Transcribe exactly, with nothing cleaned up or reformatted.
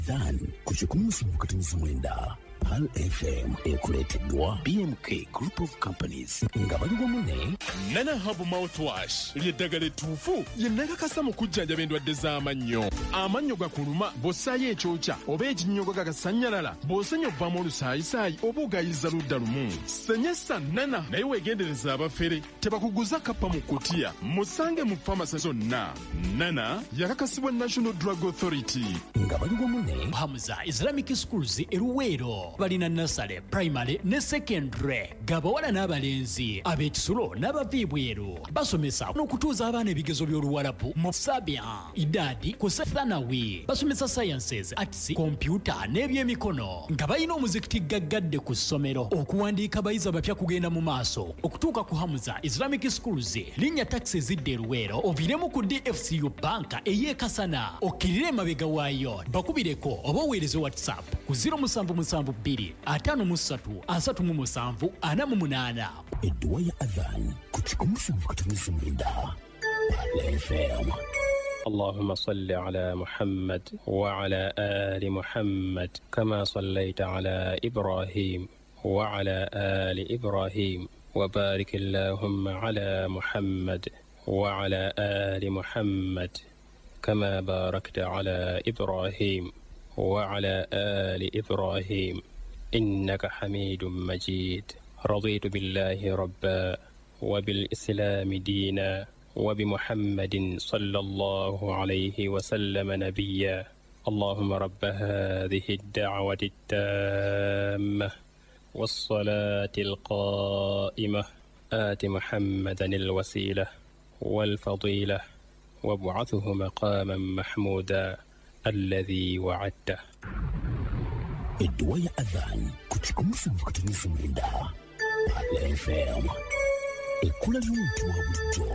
Then kuchikumu katumiza mwenda Pal F M ekuleteddwa B M K Group of Companies nga bali wamu Nana Hub Mouthwash ly'eddagala ettuufu lye nnakakasa mu kujjanjaba endwadde z'amannyo. Amannyo gakuluma bw'ossaayo ekyokya oba ekinnyogo gagasannyalala bw'osenya obbamu olusaayisaayi oba ogayiza ludda lumu. Senyesa Nana naye weegendereza abafere tebakuguza kappa mu kkutiya musange mu famasi zonna. Nana yakakasibwa National Drug Authority nga bali wamu ne Hamza Islamic Schools e Luweero balina nursery, primary ne secondary gabawala n'abalenzi ab'ekisulo n'abaviibweru basomesa n'okutuuza abaana ebigezo by'oluwalabu mu Sabia idadi ku Thanawi basomesa sciences, arts, computer n'ebyemikono nga balina omuzikiti gaggadde ku ssomero okuwandiika bayizi abapya kugenda mu maaso okutuuka ku Hamza Islamic Schools linnya taxi zidde Luweero oviremu ku D F C U banka ey'ekasana okkirire emabega waayo bakubireko oba oweereze WhatsApp ku zero seven seven two atano mu ssatu asatu mu musanvu ana mu munaana. edduwa ya adhan kuchikumu katumiza mwenda Pal F M. اللهم صل على محمد وعلى آل محمد كما صليت على إبراهيم وعلى آل إبراهيم وبارك اللهم على محمد وعلى آل محمد كما باركت على إبراهيم وعلى آل إبراهيم إنك حميد مجيد. رضيت بالله ربا وبالإسلام دينا وبمحمد صلى الله عليه وسلم نبيا. اللهم رب هذه الدعوة التامة والصلاة القائمة آت محمدا الوسيلة والفضيلة وابعثه مقاما محمودا الذي وعدته. edduwa ya adhan kuchikumu katumiza mwenda Pal F M. Ekula ly'omuntu wa bulijjo